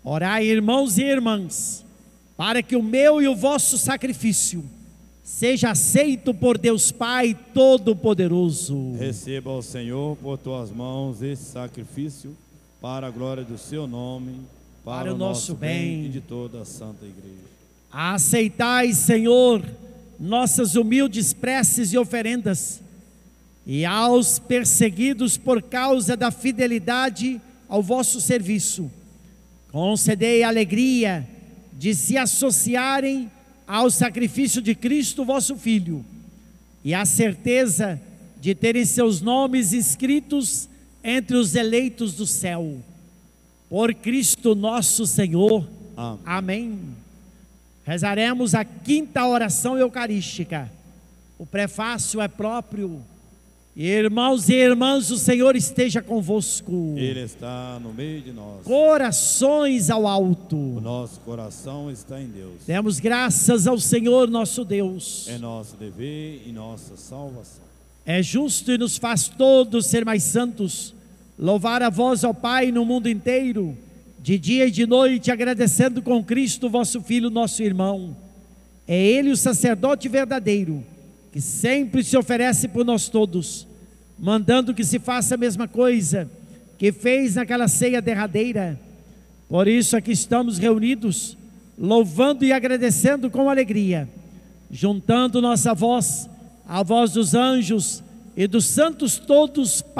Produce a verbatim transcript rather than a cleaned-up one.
Orai, irmãos e irmãs, para que o meu e o vosso sacrifício seja aceito por Deus Pai Todo-Poderoso. Receba ao Senhor por tuas mãos esse sacrifício, para a glória do seu nome, para, para o nosso bem, bem e de toda a Santa Igreja. Aceitai, Senhor, nossas humildes preces e oferendas, e aos perseguidos por causa da fidelidade ao vosso serviço, concedei a alegria de se associarem ao sacrifício de Cristo, vosso Filho, e a certeza de terem seus nomes inscritos entre os eleitos do céu. Por Cristo nosso Senhor. Amém. Amém. Rezaremos a quinta oração eucarística. O prefácio é próprio. Irmãos e irmãs, o Senhor esteja convosco. Ele está no meio de nós. Corações ao alto. O nosso coração está em Deus. Demos graças ao Senhor nosso Deus. É nosso dever e nossa salvação. É justo e nos faz todos ser mais santos, louvar a vós, ó Pai, no mundo inteiro, de dia e de noite, agradecendo com Cristo, vosso Filho, nosso irmão. É Ele o sacerdote verdadeiro, que sempre se oferece por nós todos, mandando que se faça a mesma coisa que fez naquela ceia derradeira. Por isso aqui estamos reunidos, louvando e agradecendo com alegria, juntando nossa voz à voz dos anjos e dos santos todos,